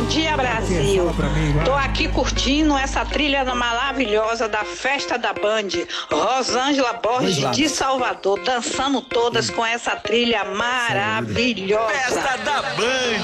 dia, Brasil. Tô aqui curtindo essa trilha maravilhosa da festa da Band. Rosângela Borges de Salvador, dançando todas com essa trilha maravilhosa. Festa da Band.